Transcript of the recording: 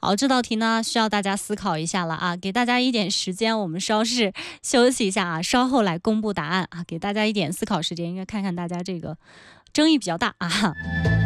好，这道题呢需要大家思考一下了啊，给大家一点时间，我们稍事休息一下啊，稍后来公布答案啊，给大家一点思考时间，应该看看大家这个争议比较大啊。